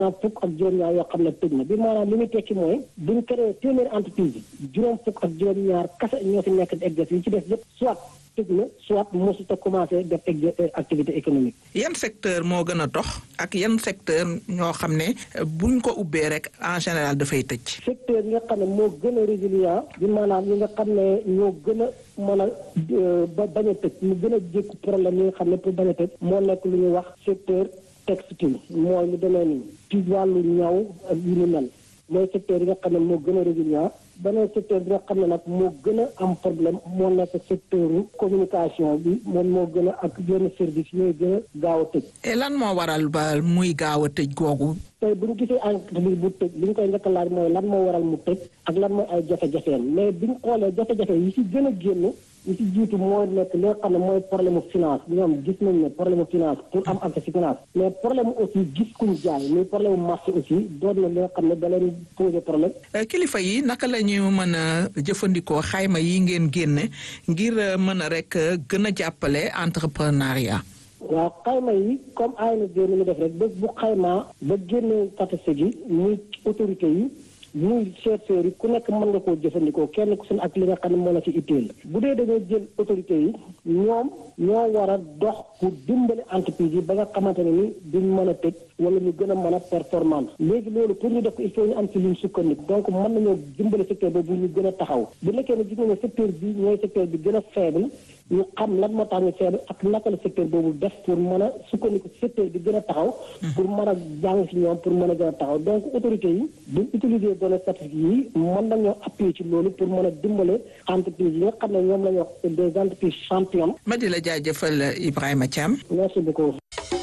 fukk ak juróom-ñaar yoo xam ne tëj na bi maanaam li muy tekki mooy buñ créé téeméeri entreprise yi juróom fukk ak juróom-ñaar kese ñoo fi nekk di exercer yi ci def yëpp soit tëj na soit mosut a commencé def activité économique. yan secteur moo gën a dox ak yan secteur ñoo xam ne buñ ko ubbee rek en général dafay tëj. secteur yi nga xam ne moo gën a résilient bi maanaam yi nga xam ne ñoo gën a mën a bañ a tëj mu gën a jékku problème yi nga xam ne pour bañ a tëj moo nekk lu ñuy wax secteur textile mooy lu demee nii ci wàllu ñaw ak yu ni mel mooy secteur yi nga xam ne moo gën a résilient beneen secteur bi nga xam ne nag moo gën a am problème moo nekk secteur communication bi moom moo gën a ak yenn service yooyu gën a gaaw a tëj. et lan moo waral ba muy gaaw a tëj googu. tey bu ñu gisee entreprise bu tëj li ñu koy njëkk a laaj mooy lan moo waral mu tëj ak lan mooy ay jafe-jafeen mais bi ñu xoolee jafe-jafe yi ci gën a génn yi ci jiitu moo nekk li nga xam ne mooy problème mu finance ñoom gis nañ ne problème mu finance pour am accès ci finance mais problème mu aussi gis kuñ jaay muy problème mu marché aussi doon na li nga xam ne da leen posé problème. kilifa yi naka la ñu mën a jëfandikoo xayma yi ngeen génne ngir mën a rek gën a jàppale entrepreneuriat. waaw xayma yi comme ANSD ni mu def rek bés bu xaymaa ba génne statistique yi muy autorité yi muy chercheurs yi ku nekk mën nga koo jëfandikoo kenn ku seen ak li nga xam ne moo la ci itteel bu dee dañoo jël autorité yi ñoom ñoo war a dox pour dimbali entreprise yi ba nga xamante ne ni duñ mën a tëj wala ñu gën a mën a performance léegi loolu pour ñu def ko il faut ñu am ci luñ sukkandiku donc mën nañoo dimbali secteur boobu ñu gën a taxaw bu nekkee ne gis nañu secteur bi ñooy secteur bi gën a faible ñu xam lan moo tax ñu faible ak naka la secteur boobu def pour mën a sukkandiku secteur bi gën a taxaw pour mën a jàng ci ñoom pour mën a gën a taxaw donc autorité yi buñ utiliser données statistiques yi mën nañoo appuyer ci loolu pour mën a dimbale entreprise yi nga xam ne ñoom la ñu wax des entreprises championnes. ma di la jaajëfal Ibrahima Thiam. merci beaucoup.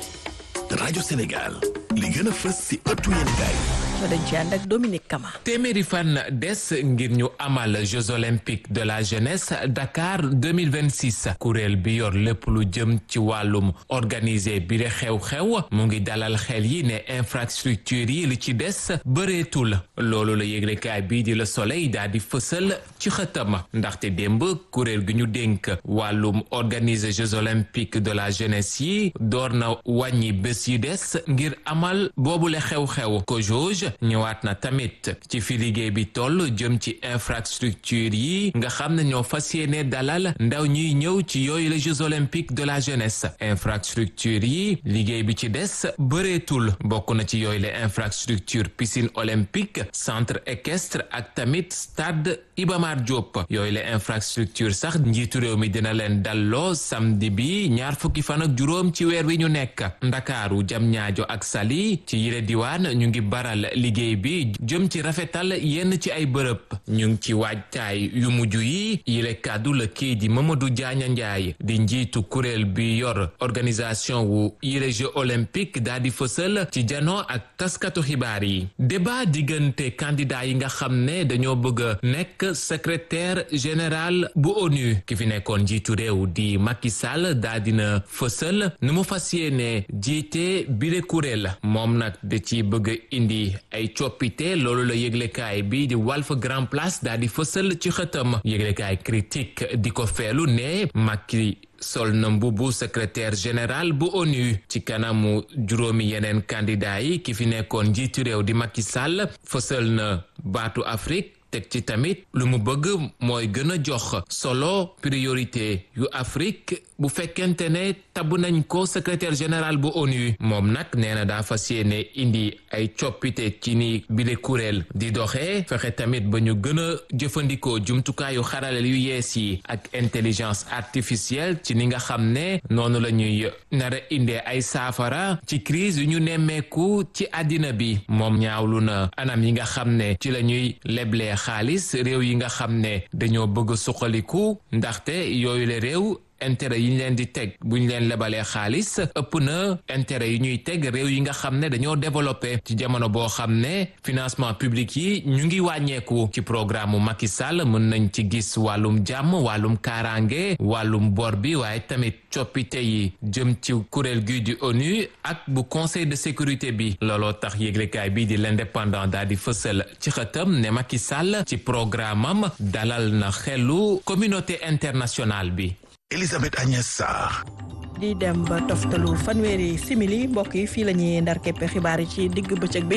rajo Sénégal li gën a fës ci ëttu yéenekaay. dañ ci ànd ak Dominique Kama. téeméeri fan des ngir ñu amal Jeux olympiques de la jeunesse Dakar 2026 kuréel bi yor lépp lu jëm ci wàllum organiser bi de xew-xew mu ngi dalal xel yi ne infrastructure yi li ci des bëreetul loolu la yëglekaay bii di Le Soleil daal di fësal ci xëtam ndaxte démb kuréel gi ñu dénk wàllum organiser Jeux olympiques de la jeunesse yi door na wàññi bés yi des ngir amal boobule xew-xew ko jauge ñëwaat na tamit ci fi liggéey bi toll jëm ci infrastructure yi nga xam ne ñoo fas yéene dalal ndaw ñuy ñëw ci yooyu les Jeux olympiques de la jeunesse infrastructure yi liggéey bi ci des bëreetul bokk na ci yooyu les infrastructure piscine olympique centre équestre ak tamit stade Iba Mar Diop yooyu les infrastructure sax njiitu réew mi dina leen dalloo samedi bi ñaar fukki fan ak juróom ci weer wi ñu nekk Ndakaaru Diamniadio ak Saly ci yile diwaan ñu ngi baral liggéey bi jëm ci rafetal yenn ci ay bërëb ñu ngi ci waajtaay yu mujj yi yile kàddu la kii di Mamadou Diagne Ndiaye di njiitu kuréel bi yor organisation wu yile Jeux olympiques daa di fësal ci janoo ak taskatu xibaar yi débat diggante candidat yi nga xam ne dañoo bëgg a nekk secrétaire général bu ONU ki fi nekkoon njiitu réew di Macky Sall daa dina fësal nu mu fas yéene jiite bile kuréel moom nag da ci bëgg indi ay coppite loolu la yëglekaay bi di Walf Grand Place daa di fësal ci xëtam yëglekaay critique di ko feelu ne Macky sol na mbubu secrétaire général bu ONU ci kanamu juróomi yeneen candidat yi ki fi nekkoon njiitu réew di Macky Sall fësal na baatu Afrique teg ci tamit lu mu bëgg mooy gën a jox solo priorité yu Afrique bu fekkente ne tabb nañ ko secrétaire général bu ONU moom nag nee na daa fas yéene indi ay coppite ci ni bile kuréel di doxee fexe tamit ba ñu gën a jëfandikoo jumtukaayu xarale yu yees yi ak intelligence artificielle ci ni nga xam ne noonu la ñuy nar a indee ay saafara ci crise yu ñu nemmeeku ci àddina bi moom ñaawlu na anam yi nga xam ne ci la ñuy leblee xaalis réew yi nga xam ne dañoo bëgg suqaliku ndaxte yooyu le réew intérêt yi ñu leen di teg bu ñu leen lebalee xaalis ëpp na intérêt yi ñuy teg réew yi nga xam ne dañoo développé ci jamono boo xam ne financement public yi ñu ngi wàññeeku ci programme mu Macky Sall mën nañ ci gis wàllum jàmm wàllum kaaraange wàllum bor bi waaye tamit coppite yi jëm ci kuréel gi di ONU ak bu conseil de sécurité bi looloo tax yëglekaay bii di l'indépendant daal di fësal ci xëtam ne Macky Sall ci programme am dalal na xelu communauté internationale bi. Elisabeth Agnès Sarr. di dem ba toftalu fanweeri simili mbokk yi fii la ñuy ndar keppe xibaar yi ci digg bëccëg bi